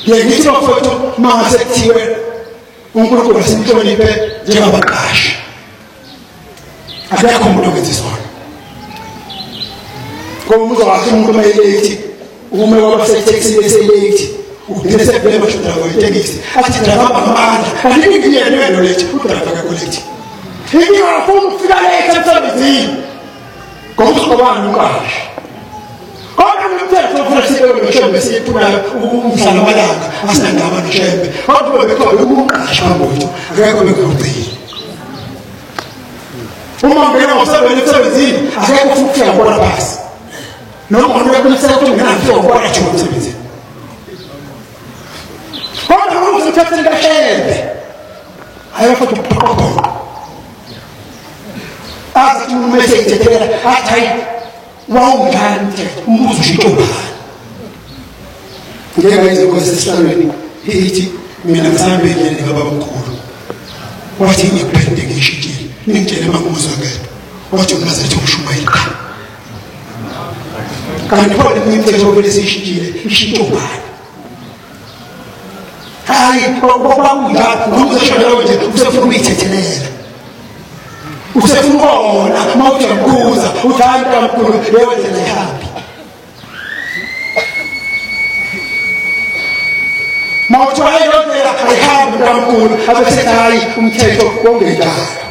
ngithi bafowethu mase kuthiwe uNkulunkulu asimhloniphe njengabaqashi akekho umuntu okwenza isona ngoba uzokwazi umuntu mayelate uma wabasethexi eselate ugcine sekubele mashudra ngoyitekisi athi driver amandla kanti ngiyena wena lethi udriver kakolekthi ngiyafuna ukufika late emsebenzini ngoba uzobani uqashi kodwa umthetho ofunisile ngoshembe siphuna umhlala amalanga asinandaba noshembe kodwa bekhobe umqashi wamotho akekho bekubhili uma ngena emsebenzini akekho ukufika bona basi noma unokunisela ukuthi nginayo ukubona nje umsebenzi kodwa uzothatha ngashembe ayafuna ukuphokopha athi umessage etela athi wawungani umbuzo ushintobani ngengayize kwesesihlalweni hithi mina ngisambe ngene ngaba mkhulu wathi ngikuphendeke ngishintshile ningitshele mamuzo ngedwa wathi unazethe ushumayela kanti phela ngimthetho okulesishintshile ishintobani hayi ngoba ungathi ngomshado nje usefuna ukuyithethelela usefuna ukona mawuthi uyabuza uthanda kakhulu yewenzela ihambi mawuthi ayiyodlela ayihambi kakhulu abesethi hayi umthetho wongenjalo